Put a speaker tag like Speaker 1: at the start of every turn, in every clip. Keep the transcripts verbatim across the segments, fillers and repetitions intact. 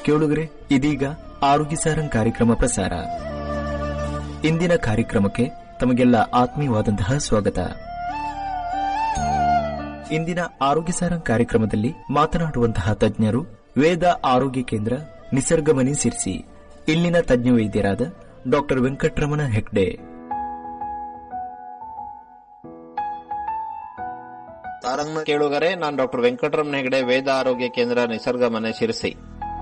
Speaker 1: ಕೇಳುಗರೆ, ಇದೀಗ ಆರೋಗ್ಯ ಸಾರಂಗ್ ಕಾರ್ಯಕ್ರಮ ಪ್ರಸಾರ. ಇಂದಿನ ಕಾರ್ಯಕ್ರಮಕ್ಕೆ ತಮಗೆಲ್ಲ ಆತ್ಮೀಯವಾದಂತಹ ಸ್ವಾಗತ. ಇಂದಿನ ಆರೋಗ್ಯ ಸಾರಂಗ್ ಕಾರ್ಯಕ್ರಮದಲ್ಲಿ ಮಾತನಾಡುವಂತಹ ತಜ್ಞರು ವೇದ ಆರೋಗ್ಯ ಕೇಂದ್ರ ನಿಸರ್ಗಮನಿ ಸಿರ್ಸಿ ಇಲ್ಲಿನ ತಜ್ಞ ವೈದ್ಯರಾದ ಡಾಕ್ಟರ್ ವೆಂಕಟರಮಣ ಹೆಗ್ಡೆ.
Speaker 2: ಸಾರಂಗ್ನ ಕೇಳುಗರೆ, ನಾನು ಡಾಕ್ಟರ್ ವೆಂಕಟರಮಣ ಹೆಗ್ಡೆ, ವೇದ ಆರೋಗ್ಯ ಕೇಂದ್ರ ನಿಸರ್ಗಮನೆ ಶಿರಸಿ.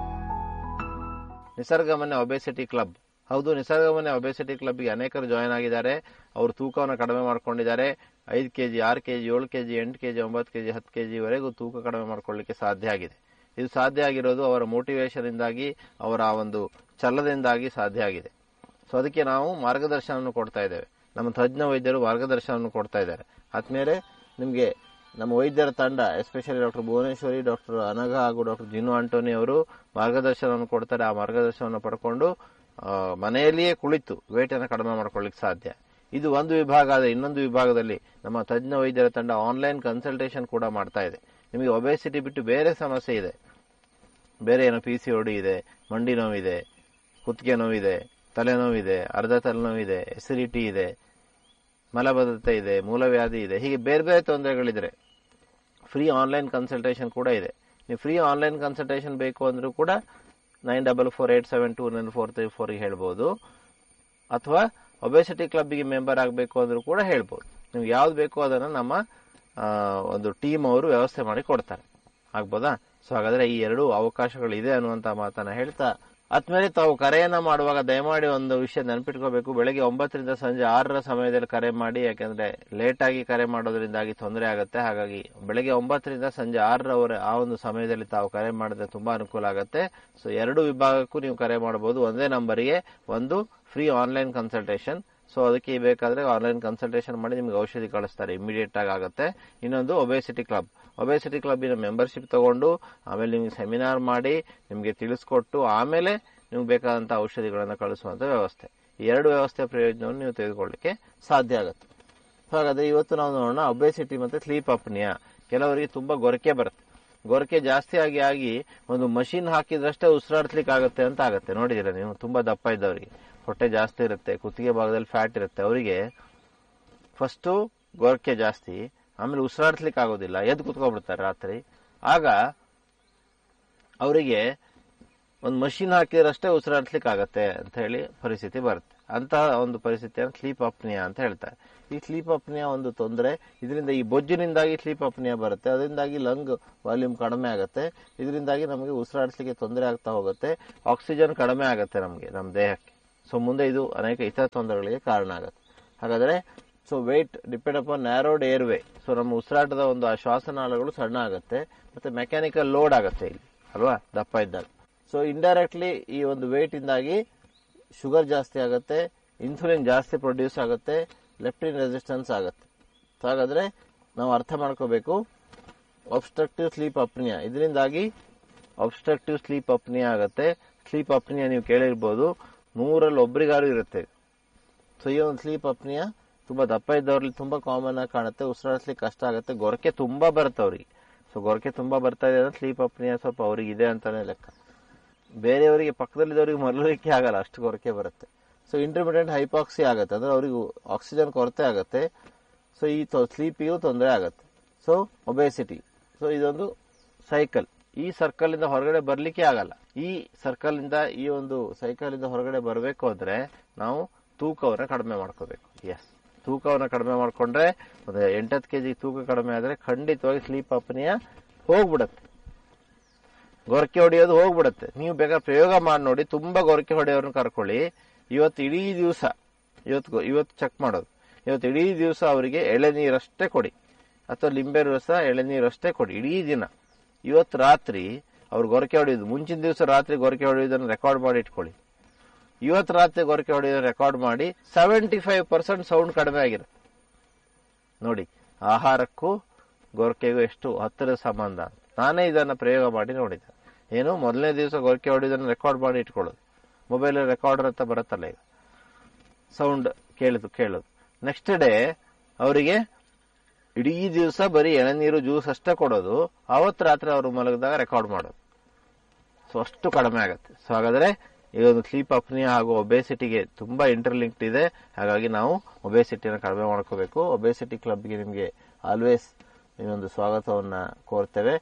Speaker 2: Nisargamane obesity club. ಹೌದು, ನಿಸರ್ಗಮನೆ ಒಬೆಸಿಟಿ ಕ್ಲಬ್ಗೆ ಅನೇಕರು ಜಾಯಿನ್ ಆಗಿದ್ದಾರೆ. ಅವರು ತೂಕವನ್ನು ಕಡಿಮೆ ಮಾಡ್ಕೊಂಡಿದ್ದಾರೆ. ಐದು ಕೆಜಿ, ಆರು ಕೆಜಿ, ಏಳು ಕೆಜಿ, ಎಂಟು ಕೆಜಿ, ಒಂಬತ್ತು ಕೆಜಿ, ಹತ್ತು ಕೆಜಿವರೆಗೂ ತೂಕ ಕಡಿಮೆ ಮಾಡ್ಕೊಳ್ಳಿಕ್ಕೆ ಸಾಧ್ಯ ಆಗಿದೆ. ಇದು ಸಾಧ್ಯ ಆಗಿರೋದು ಅವರ ಮೋಟಿವೇಶನ್ ಇಂದಾಗಿ, ಅವರ ಒಂದು ಛಲದಿಂದಾಗಿ ಸಾಧ್ಯ ಆಗಿದೆ. ಸೊ ಅದಕ್ಕೆ ನಾವು ಮಾರ್ಗದರ್ಶನವನ್ನು ಕೊಡ್ತಾ ಇದ್ದೇವೆ. ನಮ್ಮ ತಜ್ಞ ವೈದ್ಯರು ಮಾರ್ಗದರ್ಶನವನ್ನು ಕೊಡ್ತಾ ಇದ್ದಾರೆ. ಆದ್ಮೇಲೆ ನಿಮಗೆ ನಮ್ಮ ವೈದ್ಯರ ತಂಡ, especially doctor Bhuvaneshwari, doctor Anagha ಹಾಗೂ ಡಾಕ್ಟರ್ ಜಿನು ಆಂಟೋನಿ ಅವರು ಮಾರ್ಗದರ್ಶನವನ್ನು ಕೊಡ್ತಾರೆ. ಆ ಮಾರ್ಗದರ್ಶನವನ್ನು ಪಡ್ಕೊಂಡು ಮನೆಯಲ್ಲಿಯೇ ಕುಳಿತು ವೇಟ್ ಅನ್ನು ಕಡಿಮೆ ಮಾಡ್ಕೊಳ್ಳಿಕ್ಕೆ ಸಾಧ್ಯ. ಇದು ಒಂದು ವಿಭಾಗ. ಆದರೆ ಇನ್ನೊಂದು ವಿಭಾಗದಲ್ಲಿ ನಮ್ಮ ತಜ್ಞ ವೈದ್ಯರ ತಂಡ ಆನ್ಲೈನ್ ಕನ್ಸಲ್ಟೇಷನ್ ಕೂಡ ಮಾಡ್ತಾ ಇದೆ. ನಿಮಗೆ ಒಬೆಸಿಟಿ ಬಿಟ್ಟು ಬೇರೆ ಸಮಸ್ಯೆ ಇದೆ, ಬೇರೆ ಏನೋ ಪಿ ಸಿ ಓಡಿ ಇದೆ, ಮಂಡಿ ನೋವಿದೆ, ಕುತ್ತಿಗೆ ನೋವಿದೆ, ತಲೆನೋವಿದೆ, ಅರ್ಧ ತಲೆನೋವಿದೆ, ಎಸಿಡಿಟಿ ಇದೆ, ಮಲಬದ್ಧತೆ ಇದೆ, ಮೂಲವ್ಯಾಧಿ ಇದೆ, ಹೀಗೆ ಬೇರೆ ಬೇರೆ ತೊಂದರೆಗಳಿದ್ರೆ ಫ್ರೀ ಆನ್ಲೈನ್ ಕನ್ಸಲ್ಟೇಷನ್ ಕೂಡ ಇದೆ. ನೀವು ಫ್ರೀ ಆನ್ಲೈನ್ ಕನ್ಸಲ್ಟೇಷನ್ ಬೇಕು ಅಂದ್ರೂ ಕೂಡ nine double four eight seven two nine four three ಫೋರ್ಗೆ ಹೇಳ್ಬೋದು. ಅಥವಾ ಒಬೆಸಿಟಿ ಕ್ಲಬ್ಗೆ ಮೆಂಬರ್ ಆಗಬೇಕು ಅಂದ್ರೂ ಕೂಡ ಹೇಳ್ಬೋದು. ನಿಮ್ಗೆ ಯಾವ್ದು ಬೇಕೋ ಅದನ್ನು ನಮ್ಮ ಒಂದು ಟೀಮ್ ಅವರು ವ್ಯವಸ್ಥೆ ಮಾಡಿ ಕೊಡ್ತಾರೆ. ಆಗ್ಬೋದಾ? ಸೊ ಹಾಗಾದ್ರೆ ಈ ಎರಡು ಅವಕಾಶಗಳಿದೆ ಅನ್ನುವಂತ ಮಾತನ್ನ ಹೇಳ್ತಾ, ಆದ್ಮೇಲೆ ತಾವು ಕರೆಯನ್ನ ಮಾಡುವಾಗ ದಯಮಾಡಿ ಒಂದು ವಿಷಯ ನೆನಪಿಟ್ಕೋಬೇಕು. ಬೆಳಗ್ಗೆ ಒಂಬತ್ತರಿಂದ ಸಂಜೆ ಆರರ ಸಮಯದಲ್ಲಿ ಕರೆ ಮಾಡಿ. ಯಾಕಂದ್ರೆ ಲೇಟ್ ಆಗಿ ಕರೆ ಮಾಡೋದ್ರಿಂದಾಗಿ ತೊಂದರೆ ಆಗುತ್ತೆ. ಹಾಗಾಗಿ ಬೆಳಗ್ಗೆ ಒಂಬತ್ತರಿಂದ ಸಂಜೆ ಆರರವರೆ ಆ ಒಂದು ಸಮಯದಲ್ಲಿ ತಾವು ಕರೆ ಮಾಡಿದ್ರೆ ತುಂಬಾ ಅನುಕೂಲ ಆಗುತ್ತೆ. ಸೊ ಎರಡು ವಿಭಾಗಕ್ಕೂ ನೀವು ಕರೆ ಮಾಡಬಹುದು. ಒಂದೇ ನಂಬರಿಗೆ ಒಂದು ಫ್ರೀ ಆನ್ಲೈನ್ ಕನ್ಸಲ್ಟೇಷನ್. ಸೊ ಅದಕ್ಕೆ ಬೇಕಾದ್ರೆ ಆನ್ಲೈನ್ ಕನ್ಸಲ್ಟೇಷನ್ ಮಾಡಿ ನಿಮ್ಗೆ ಔಷಧಿ ಕಳಿಸ್ತಾರೆ, ಇಮಿಡಿಯೇಟ್ ಆಗಿ ಆಗುತ್ತೆ. ಇನ್ನೊಂದು ಒಬೆಸಿಟಿ ಕ್ಲಬ್. ಒಬೆಸಿಟಿ ಕ್ಲಬ್ಬಿನ ಮೆಂಬರ್ಶಿಪ್ ತಗೊಂಡು ಆಮೇಲೆ ನಿಮ್ಗೆ ಸೆಮಿನಾರ್ ಮಾಡಿ ನಿಮ್ಗೆ ತಿಳಿಸ್ಕೊಟ್ಟು ಆಮೇಲೆ ನಿಮ್ಗೆ ಬೇಕಾದಂತಹ ಔಷಧಿಗಳನ್ನು ಕಳಿಸುವಂತ ವ್ಯವಸ್ಥೆ. ಈ ಎರಡು ವ್ಯವಸ್ಥೆಯ ಪ್ರಯೋಜನವನ್ನು ನೀವು ತೆಗೆದುಕೊಳ್ಳಿಕ್ಕೆ ಸಾಧ್ಯ ಆಗುತ್ತೆ. ಹಾಗಾದ್ರೆ ಇವತ್ತು ನಾವು ನೋಡೋಣ ಒಬೆಸಿಟಿ ಮತ್ತೆ ಸ್ಲೀಪ್ ಅಪ್ನಿಯಾ. ಕೆಲವರಿಗೆ ತುಂಬಾ ಗೊರಕೆ ಬರುತ್ತೆ. ಗೊರಕೆ ಜಾಸ್ತಿ ಆಗಿ ಆಗಿ ಒಂದು ಮಷಿನ್ ಹಾಕಿದ್ರಷ್ಟೇ ಉಸಿರಾಡ್ಲಿಕ್ಕೆ ಆಗುತ್ತೆ ಅಂತ ಆಗುತ್ತೆ. ನೋಡಿದಿರ ನೀವು? ತುಂಬಾ ದಪ್ಪ ಇದ್ದವರಿಗೆ ಹೊಟ್ಟೆ ಜಾಸ್ತಿ ಇರುತ್ತೆ, ಕುತ್ತಿಗೆ ಭಾಗದಲ್ಲಿ ಫ್ಯಾಟ್ ಇರುತ್ತೆ, ಅವರಿಗೆ ಫಸ್ಟು ಗೊರಕೆ ಜಾಸ್ತಿ, ಆಮೇಲೆ ಉಸಿರಾಡ್ಲಿಕ್ಕೆ ಆಗೋದಿಲ್ಲ, ಎದ್ದು ಕುತ್ಕೊಂಡ್ಬಿಡ್ತಾರೆ ರಾತ್ರಿ. ಆಗ ಅವರಿಗೆ ಒಂದು ಮಷಿನ್ ಹಾಕಿದ್ರಷ್ಟೇ ಉಸಿರಾಡ್ಲಿಕ್ಕೆ ಆಗತ್ತೆ ಅಂತ ಹೇಳಿ ಪರಿಸ್ಥಿತಿ ಬರುತ್ತೆ. ಅಂತಹ ಒಂದು ಪರಿಸ್ಥಿತಿಯನ್ನು ಸ್ಲೀಪ್ ಅಪ್ನಿಯಾ ಅಂತ ಹೇಳ್ತಾರೆ. ಈ ಸ್ಲೀಪ್ ಅಪ್ನಿಯಾ ಒಂದು ತೊಂದರೆ. ಇದರಿಂದ ಈ ಬೊಜ್ಜಿನಿಂದಾಗಿ ಸ್ಲೀಪ್ ಅಪ್ನಿಯಾ ಬರುತ್ತೆ. ಅದರಿಂದಾಗಿ ಲಂಗ್ ವಾಲ್ಯೂಮ್ ಕಡಿಮೆ ಆಗುತ್ತೆ. ಇದರಿಂದಾಗಿ ನಮಗೆ ಉಸಿರಾಡಿಸ್ಲಿಕ್ಕೆ ತೊಂದರೆ ಆಗ್ತಾ ಹೋಗುತ್ತೆ. ಆಕ್ಸಿಜನ್ ಕಡಿಮೆ ಆಗುತ್ತೆ ನಮಗೆ, ನಮ್ಮ ದೇಹಕ್ಕೆ. ಸೊ ಮುಂದೆ ಇದು ಅನೇಕ ಇತರ ತೊಂದರೆಗಳಿಗೆ ಕಾರಣ ಆಗುತ್ತೆ. ಹಾಗಾದ್ರೆ so wait depend upon ನ್ಯಾರೋಡ್ air way. So ನಮ್ಮ ಉಸಿರಾಟದ ಒಂದು ಆ ಶ್ವಾಸನಾಳಗಳು ಸಣ್ಣ ಆಗುತ್ತೆ, ಮತ್ತೆ ಮೆಕ್ಯಾನಿಕಲ್ ಲೋಡ್ ಆಗುತ್ತೆ ಇಲ್ಲಿ, ಅಲ್ವಾ, ದಪ್ಪ ಇದ್ದಾಗ. ಸೊ ಇಂಡೈರೆಕ್ಟ್ಲಿ ಈ ಒಂದು ವೇಟ್ ಇಂದಾಗಿ ಶುಗರ್ ಜಾಸ್ತಿ ಆಗುತ್ತೆ, ಇನ್ಸುಲಿನ್ ಜಾಸ್ತಿ ಪ್ರೊಡ್ಯೂಸ್ ಆಗುತ್ತೆ, ಲೆಪ್ಟಿನ್ ರೆಸಿಸ್ಟೆನ್ಸ್ ಆಗುತ್ತೆ. ಸೊ ಹಾಗಾದ್ರೆ ನಾವು ಅರ್ಥ ಮಾಡ್ಕೋಬೇಕು, ಒಬ್ಸ್ಟ್ರಕ್ಟಿವ್ ಸ್ಲೀಪ್ ಅಪ್ನಿಯಾ, ಇದರಿಂದಾಗಿ ಒಬ್ಸ್ಟ್ರಕ್ಟಿವ್ ಸ್ಲೀಪ್ ಅಪ್ನಿಯಾ ಆಗುತ್ತೆ. ಸ್ಲೀಪ್ ಅಪ್ನಿಯಾ ನೀವು ಕೇಳಿರ್ಬೋದು, ನೂರಲ್ಲಿ ಒಬ್ರಿಗಾರು ಇರುತ್ತೆ. ಸೊ ಈ ಒಂದು ಸ್ಲೀಪ್ ಅಪ್ನಿಯಾ ತುಂಬಾ ದಪ್ಪ ಇದ್ದವ್ರಲ್ಲಿ ತುಂಬಾ ಕಾಮನ್ ಆಗಿ ಕಾಣುತ್ತೆ. ಉಸಿರಾಡಿಸ್ಲಿಕ್ಕೆ ಕಷ್ಟ ಆಗುತ್ತೆ, ಗೊರಕೆ ತುಂಬಾ ಬರುತ್ತೆ ಅವ್ರಿಗೆ. ಸೊ ಗೊರಕೆ ತುಂಬಾ ಬರ್ತಾ ಇದೆ ಅಂದ್ರೆ ಸ್ಲೀಪ್ ಅಪ್ನಿಯಾ ಸ್ವಲ್ಪ ಅವ್ರಿಗೆ ಇದೆ ಅಂತಾನೆ ಲೆಕ್ಕ. ಬೇರೆಯವರಿಗೆ, ಪಕ್ಕದಲ್ಲಿದ್ದವರಿಗೆ ಮರಲಿಕ್ಕೆ ಆಗಲ್ಲ, ಅಷ್ಟು ಗೊರಕೆ ಬರುತ್ತೆ. ಸೊ ಇಂಟರ್ಮಿಡಿಯಂಟ್ ಹೈಪಾಕ್ಸಿ ಆಗುತ್ತೆ, ಅಂದ್ರೆ ಅವ್ರಿಗೆ ಆಕ್ಸಿಜನ್ ಕೊರತೆ ಆಗುತ್ತೆ. ಸೊ ಈ ಸ್ಲೀಪಿಗೂ ತೊಂದರೆ ಆಗುತ್ತೆ. ಸೊ ಒಬೆಸಿಟಿ, ಸೊ ಇದೊಂದು ಸೈಕಲ್. ಈ ಸರ್ಕಲ್ ಇಂದ ಹೊರಗಡೆ ಬರ್ಲಿಕ್ಕೆ ಆಗಲ್ಲ. ಈ ಸರ್ಕಲ್ ಇಂದ, ಈ ಒಂದು ಸೈಕಲ್ ಇಂದ ಹೊರಗಡೆ ಬರಬೇಕು ಅಂದ್ರೆ ನಾವು ತೂಕವನ್ನ ಕಡಿಮೆ ಮಾಡ್ಕೋಬೇಕು. ಎಸ್, ತೂಕವನ್ನ ಕಡಿಮೆ ಮಾಡ್ಕೊಂಡ್ರೆ ಒಂದು ಎಂಟತ್ತು ಕೆಜಿ ತೂಕ ಕಡಿಮೆ ಆದ್ರೆ ಖಂಡಿತವಾಗಿ ಸ್ಲೀಪ್ ಅಪ್ನಿಯಾ ಹೋಗ್ಬಿಡತ್ತೆ, ಗೊರಕೆ ಹೊಡೆಯೋದು ಹೋಗ್ಬಿಡತ್ತೆ. ನೀವು ಬೇಕಾದ್ರೆ ಪ್ರಯೋಗ ಮಾಡಿ ನೋಡಿ. ತುಂಬಾ ಗೊರಕೆ ಹೊಡೆಯೋರನ್ನ ಕರ್ಕೊಳ್ಳಿ. ಇವತ್ತು ಇಡೀ ದಿವಸ, ಇವತ್ತು ಇವತ್ತು ಚೆಕ್ ಮಾಡೋದು, ಇವತ್ತು ಇಡೀ ದಿವಸ ಅವರಿಗೆ ಎಳೆನೀರಷ್ಟೇ ಕೊಡಿ, ಅಥವಾ ಲಿಂಬೆ ರಸ ಎಳೆನೀರಷ್ಟೇ ಕೊಡಿ ಇಡೀ ದಿನ. ಇವತ್ತು ರಾತ್ರಿ ಅವ್ರು ಗೊರಕೆ ಹೊಡೆಯೋದು, ಮುಂಚಿನ ದಿವಸ ರಾತ್ರಿ ಗೊರಕೆ ಹೊಡೆಯೋದನ್ನು ರೆಕಾರ್ಡ್ ಮಾಡಿ ಇಟ್ಕೊಳ್ಳಿ. ಇವತ್ತು ರಾತ್ರಿ ಗೊರಕೆ ಹೊಡೆಯೋದನ್ನು ರೆಕಾರ್ಡ್ ಮಾಡಿ. ಸೆವೆಂಟಿ ಫೈವ್ ಪರ್ಸೆಂಟ್ ಸೌಂಡ್ ಕಡಿಮೆ ಆಗಿರುತ್ತೆ. ನೋಡಿ, ಆಹಾರಕ್ಕೂ ಗೊರಕೆಗೂ ಎಷ್ಟು ಹತ್ತಿರದ ಸಂಬಂಧ. ನಾನೇ ಇದನ್ನ ಪ್ರಯೋಗ ಮಾಡಿ ನೋಡಿದ್ದೆ. ಏನು, ಮೊದಲನೇ ದಿವಸ ಗೊರಕೆ ಹೊಡೆಯೋದನ್ನು ರೆಕಾರ್ಡ್ ಮಾಡಿ ಇಟ್ಕೊಳ್ಳೋದು, ಮೊಬೈಲ್ ರೆಕಾರ್ಡರ್ ಅಂತ ಬರುತ್ತಲ್ಲ ಈಗ, ಸೌಂಡ್ ಕೇಳಿದು ಕೇಳೋದು. ನೆಕ್ಸ್ಟ್ ಡೇ ಅವರಿಗೆ ಇಡೀ ದಿವಸ ಬರೀ ಎಳೆನೀರು ಜ್ಯೂಸ್ ಅಷ್ಟೇ ಕೊಡೋದು. ಅವತ್ತು ರಾತ್ರಿ ಅವರು ಮಲಗಿದಾಗ ರೆಕಾರ್ಡ್ ಮಾಡೋದು. ಸೊ ಅಷ್ಟು ಕಡಿಮೆ ಆಗುತ್ತೆ. ಸೊ ಹಾಗಾದ್ರೆ ಈ ಒಂದು ಸ್ಲೀಪ್ ಅಪ್ನಿಯಾ ಹಾಗೂ ಒಬೇಸಿಟಿಗೆ ತುಂಬಾ ಇಂಟರ್ಲಿಂಕ್ಡ್ ಇದೆ. ಹಾಗಾಗಿ ನಾವು ಒಬೇಸಿಟಿನ ಕಡಿಮೆ ಮಾಡ್ಕೋಬೇಕು. ಒಬೇಸಿಟಿ ಕ್ಲಬ್ಗೆ ನಿಮಗೆ ಆಲ್ವೇಸ್ ಇನ್ನೊಂದು ಸ್ವಾಗತವನ್ನ ಕೋರ್ತೇವೆ.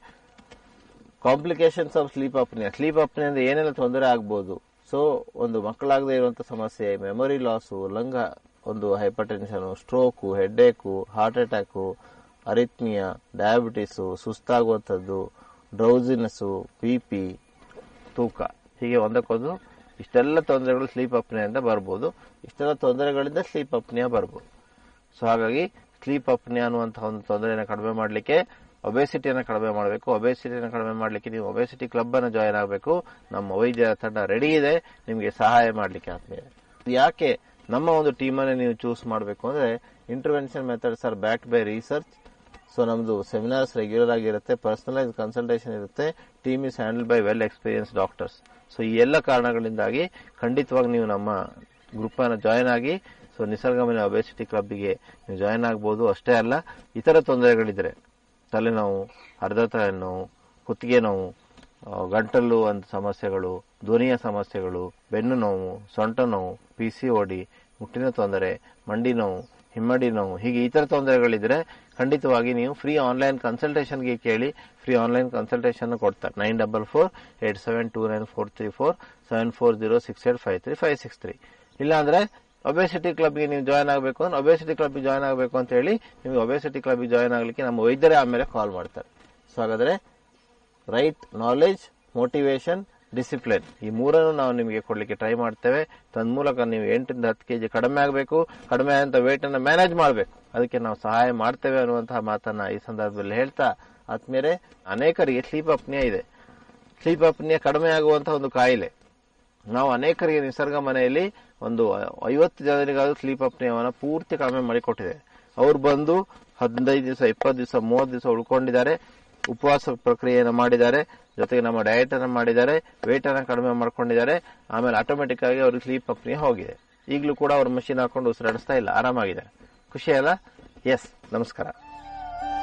Speaker 2: Complications of sleep apnoea. Sleep ಅಪ್ನಿಯಿಂದ ಏನೆಲ್ಲ ತೊಂದರೆ ಆಗ್ಬೋದು? ಸೊ ಒಂದು ಮಕ್ಕಳಾಗದೇ ಇರುವಂತಹ ಸಮಸ್ಯೆ, ಮೆಮೊರಿ ಲಾಸು, ಲಂಗ ಒಂದು hyper tension, stroke, headache, heart attack, ಅರಿತ್ಮಿಯಾ, diabetes, ಸುಸ್ತಾಗುವಂಥದ್ದು, ಡ್ರೌಸಿನೆಸ್ಸು, BP, ತೂಕ, ಹೀಗೆ ಒಂದಕ್ಕೊಂದು ಇಷ್ಟೆಲ್ಲ ತೊಂದರೆಗಳು ಸ್ಲೀಪ್ ಅಪ್ನಿಯಿಂದ ಬರ್ಬೋದು. ಇಷ್ಟೆಲ್ಲ ತೊಂದರೆಗಳಿಂದ ಸ್ಲೀಪ್ ಅಪ್ನಿಯಾ ಬರ್ಬೋದು. ಸೊ ಹಾಗಾಗಿ ಸ್ಲೀಪ್ ಅಪ್ನಿಯಾ ಅನ್ನುವಂತಹ ಒಂದು ತೊಂದರೆಯನ್ನು ಕಡಿಮೆ ಮಾಡಲಿಕ್ಕೆ ಒಬೇಸಿಟಿಯನ್ನು ಕಡಿಮೆ ಮಾಡಬೇಕು. ಒಬೇಸಿಟಿಯನ್ನು ಕಡಿಮೆ ಮಾಡಲಿಕ್ಕೆ ನೀವು ಒಬೇಸಿಟಿ ಕ್ಲಬ್ ಅನ್ನು ಜಾಯಿನ್ ಆಗಬೇಕು. ನಮ್ಮ ವೈದ್ಯರ ತಂಡ ರೆಡಿ ಇದೆ ನಿಮಗೆ ಸಹಾಯ ಮಾಡಲಿಕ್ಕೆ. ಆದ್ಮೇಲೆ ಯಾಕೆ ನಮ್ಮ ಒಂದು ಟೀಮನ್ನು ನೀವು ಚೂಸ್ ಮಾಡಬೇಕು ಅಂದ್ರೆ, intervention methods are backed by research. So ನಮ್ದು ಸೆಮಿನಾರ್ಸ್ ರೆಗ್ಯುಲರ್ ಆಗಿರುತ್ತೆ, ಪರ್ಸನಲೈಸ್ ಕನ್ಸಲ್ಟೇಷನ್ ಇರುತ್ತೆ, team is handle by well experience doctors. So ಈ ಎಲ್ಲ ಕಾರಣಗಳಿಂದಾಗಿ ಖಂಡಿತವಾಗಿ ನೀವು ನಮ್ಮ ಗ್ರೂಪ್ ಅನ್ನು ಜಾಯಿನ್ ಆಗಿ ಸೊ ನಿಸರ್ಗಮನೆ ಒಬೇಸಿಟಿ ಕ್ಲಬ್ಗೆ ನೀವು ಜಾಯಿನ್ ಆಗಬಹುದು. ಅಷ್ಟೇ ಅಲ್ಲ, ಇತರ ತೊಂದರೆಗಳಿದ್ರೆ ತಲೆನೋವು, ಅರ್ಧ ತಲೆನೋವು, ಕುತ್ತಿಗೆ ನೋವು, ಗಂಟಲು ಅಂತ ಸಮಸ್ಯೆಗಳು, ಧ್ವನಿಯ ಸಮಸ್ಯೆಗಳು, ಬೆನ್ನು ನೋವು, ಸೊಂಟ ನೋವು, ಪಿಸಿಒಡಿ, ಮುಟ್ಟಿನ ತೊಂದರೆ, ಮಂಡಿ ನೋವು, ಹಿಮ್ಮಡಿ ನೋವು, ಹೀಗೆ ಇತರ ತೊಂದರೆಗಳಿದ್ರೆ ಖಂಡಿತವಾಗಿ ನೀವು ಫ್ರೀ ಆನ್ಲೈನ್ ಕನ್ಸಲ್ಟೇಷನ್ಗೆ ಕೇಳಿ. ಫ್ರೀ ಆನ್ಲೈನ್ ಕನ್ಸಲ್ಟೇಷನ್ ಕೊಡ್ತಾರೆ. Nine double four eight seven two nine four three four seven four zero six eight five three five six three. ಇಲ್ಲಾಂದ್ರೆ ಒಬೇಸಿಟಿ ಕ್ಲಬ್ಗೆ ನೀವು ಜಾಯ್ನ್ ಆಗಬೇಕು ಅಂದ್ರೆ ಒಬೇಸಿಟಿ ಕ್ಲಬ್ಗೆ ಜಾಯ್ನ್ ಆಗಬೇಕು ಅಂತ ಹೇಳಿ ನಿಮಗೆ ಒಬೇಸಿಟಿ ಕ್ಲಬ್ಗೆ ಜಾಯ್ನ್ ಆಗಲಿಕ್ಕೆ ನಮ್ಮ ವೈದ್ಯರೇ ಆಮೇಲೆ ಕಾಲ್ ಮಾಡ್ತಾರೆ. ಸೊ ಹಾಗಾದ್ರೆ ರೈಟ್ ನಾಲೆಜ್, ಮೋಟಿವೇಶನ್, ಡಿಸಿಪ್ಲಿನ್ ಈ ಮೂರನ್ನು ನಾವು ನಿಮಗೆ ಕೊಡ್ಲಿಕ್ಕೆ ಟ್ರೈ ಮಾಡ್ತೇವೆ. ತನ್ಮೂಲಕ ನೀವು ಎಂಟರಿಂದ ಹತ್ತು ಕೆಜಿ ಕಡಿಮೆ ಆಗಬೇಕು. ಕಡಿಮೆ ಆದಂತ ವೇಟ್ ಅನ್ನ ಮ್ಯಾನೇಜ್ ಮಾಡಬೇಕು. ಅದಕ್ಕೆ ನಾವು ಸಹಾಯ ಮಾಡ್ತೇವೆ ಅನ್ನುವಂತಹ ಮಾತನ್ನ ಈ ಸಂದರ್ಭದಲ್ಲಿ ಹೇಳ್ತಾ, ಆದ್ಮೇಲೆ ಅನೇಕರಿಗೆ ಸ್ಲೀಪ್ ಅಪ್ನಿಯಾ ಇದೆ. ಸ್ಲೀಪ್ ಅಪ್ನಿಯಾ ಕಡಿಮೆ ಆಗುವಂತಹ ಒಂದು ಕಾಯಿಲೆ. ನಾವು ಅನೇಕರಿಗೆ ನಿಸರ್ಗ ಮನೆಯಲ್ಲಿ ಒಂದು ಐವತ್ತು ಜನರಿಗಾದ್ರೂ ಸ್ಲೀಪ್ ಅಪ್ನಿಯಾವನ್ನ ಪೂರ್ತಿ ಕಡಿಮೆ ಮಾಡಿಕೊಟ್ಟಿದೆ. ಅವ್ರು ಬಂದು ಹದಿನೈದು ದಿವಸ, ಇಪ್ಪತ್ತು ದಿವಸ, ಮೂವತ್ತು ದಿವಸ ಉಳ್ಕೊಂಡಿದ್ದಾರೆ, ಉಪವಾಸ ಪ್ರಕ್ರಿಯೆಯನ್ನು ಮಾಡಿದ್ದಾರೆ, ಜೊತೆಗೆ ನಮ್ಮ ಡಯಟ್ ಅನ್ನು ಮಾಡಿದ್ದಾರೆ, ವೇಟ್ ಅನ್ನು ಕಡಿಮೆ ಮಾಡ್ಕೊಂಡಿದ್ದಾರೆ. ಆಮೇಲೆ ಆಟೋಮೆಟಿಕ್ ಆಗಿ ಅವ್ರಿಗೆ ಸ್ಲೀಪ್ ಅಪ್ನಿಯಾ ಹೋಗಿದೆ. ಈಗಲೂ ಕೂಡ ಅವ್ರ ಮಷೀನ್ ಹಾಕೊಂಡು ಉಸಿರಾಡಿಸ್ತಾ ಇಲ್ಲ, ಆರಾಮಾಗಿದೆ. ಖುಷಿ ಅಲ್ಲ? ಎಸ್, ನಮಸ್ಕಾರ.